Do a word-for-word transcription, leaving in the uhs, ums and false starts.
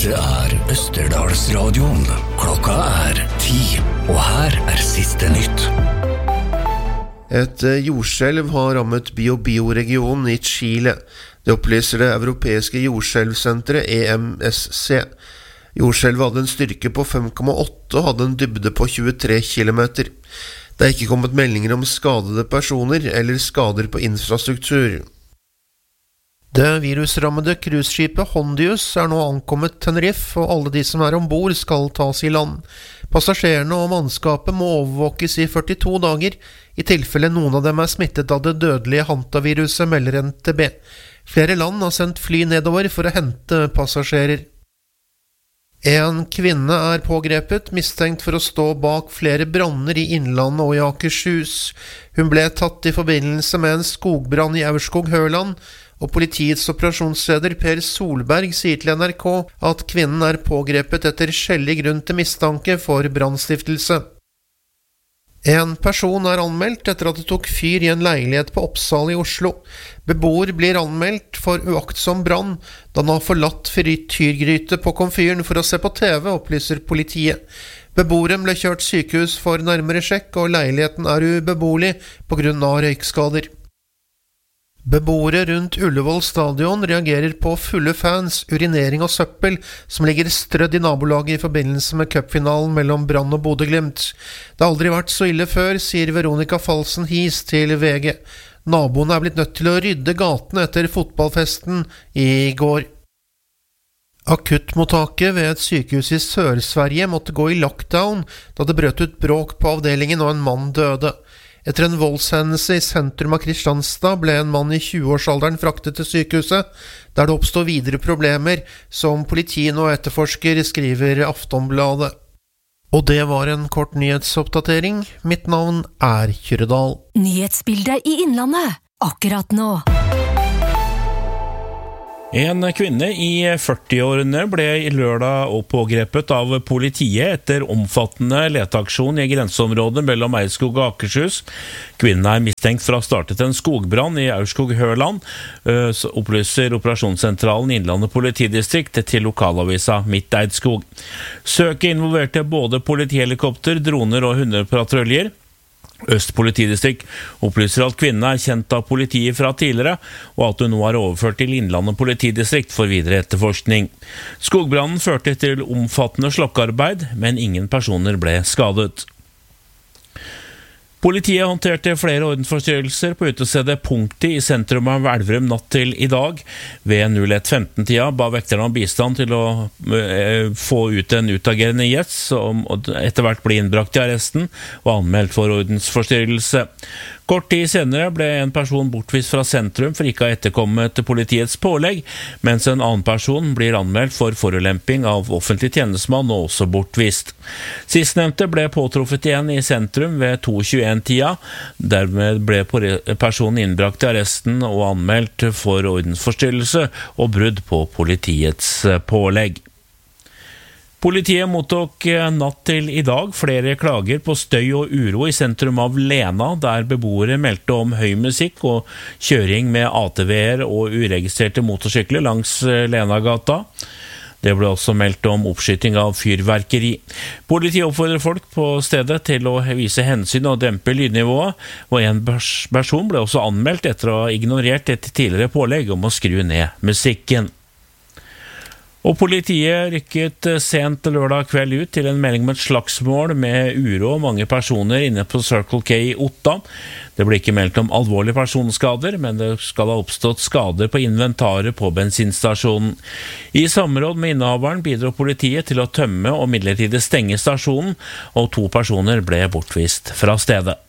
Dette er Østerdalsradioen. Klokka er ti, og her er siste nytt. Et jordskjelv har rammet Biobío-regionen i Chile. Det opplyser det europeiske jordskjelvsenteret E M S C. Jordskjelvet hadde en styrke på fem komma åtte og hadde en dybde på tjuetre kilometer. Det er ikke kommet meldinger om skadede personer eller skader på infrastruktur. Det virusrammede cruiseskipet Hondius er nå ankommet Tenerife, og alle de som er ombord skal tas i land. Passasjerene og mannskapet må overvåkes i førtito dager, i tilfelle noen av dem er smittet av det dødelige hantaviruset, melder N T B. Flere land har sendt fly nedover for å hente passasjerer. En kvinne er pågrepet, mistenkt for å stå bak flere branner i Innlandet og i Akershus. Hun ble tatt i forbindelse med en skogbrann i Aurskog-Høland, og politiets operasjonsleder Per Solberg sier til N R K at kvinnen er pågrepet etter skjellig grunn til mistanke for brannstiftelse. En person er anmeldt etter at det tok fyr i en leilighet på Oppsal i Oslo. Beboer blir anmeldt for uaktsom brann, da han har forlatt frityrgryte på komfyren for å se på T V, opplyser politiet. Beboeren ble kjørt sykehus for nærmere sjekk, og leiligheten er ubeboelig på grunn av røykskader. Beboere rundt Ullevål stadion reagerer på fulle fans, urinering og søppel som ligger strødd i nabolaget i forbindelse med cupfinalen mellom Brann og Bodø/Glimt. Det har aldri vært så ille før, sier Veronica Falsen-Hies til V G. Naboene er blitt nødt til å rydde gatene etter fotballfesten i går. Akuttmottaket ved et sykehus i Sør-Sverige måtte gå i lockdown da det brøt ut bråk på avdelingen og en mann døde. Etter en voldshendelse i sentrum av Kristianstad ble en mann i tjue-årsalderen fraktet til sykehuset, der det oppstod videre problemer, som politiet nå etterforsker, skriver Aftonbladet. Og det var en kort nyhetsoppdatering. Mitt navn er Kyrredal. Nyhetsbildet i Innlandet, akkurat nå. En kvinne i førti-årene ble i lørdag pågrepet av politiet etter omfattende leteaksjon i grenseområdet mellom Eidskog og Akershus. Kvinnen er mistenkt for å ha startet en skogbrann i Aurskog-Høland, opplyser operasjonssentralen i Innlandet politidistrikt til lokalavisa Midt Eidskog. Søket involverte både politihelikopter, droner og hundepatruljer. Øst politidistrikt opplyser at kvinnen er kjent av politiet fra tidligere, og at hun nå er overført til Innlandet politidistrikt for videre etterforskning. Skogbrannen førte til omfattende slokkearbeid, men ingen personer ble skadet. Politiet håndterte flere ordensforstyrrelser på utestedet Punkti i sentrum av Elverum natt til i dag. Ved null ett femten-tida ba vekterne om bistand til å eh, få ut en utagerende gjest, som etter hvert ble innbrakt i arresten og anmeldt for ordensforstyrrelse. Kort tid senere ble en person bortvist fra sentrum for ikke å ha etterkommet politiets pålegg, mens en annen person blir anmeldt for forulemping av offentlig tjenestemann og også bortvist. Sistnevnte ble påtruffet igjen i sentrum ved to tjueen-tida. Dermed ble personen innbrakt i arresten og anmeldt for ordensforstyrrelse og brudd på politiets pålegg. Politiet mottok natt til i dag flere klager på støy og uro i sentrum av Lena, der beboere meldte om høy musikk og kjøring med A T V-er og uregistrerte motorsykler langs Lenagata. Det ble også meldt om oppskyting av fyrverkeri. Politiet oppfordrer folk på stedet til å vise hensyn og dempe lydnivået, og en person ble også anmeldt etter å ha ignorert et tidligere pålegg om å skru ned musikken. Og politiet rykket sent lørdag kveld ut til en melding med et slagsmål med uro og mange personer inne på Circle K i Otta. Det ble ikke meldt om alvorlige personskader, men det skal ha oppstått skader på inventaret på bensinstasjonen. I samråd med innehaveren bidro politiet til å tømme og midlertidig stenge stasjonen, og to personer ble bortvist fra stedet.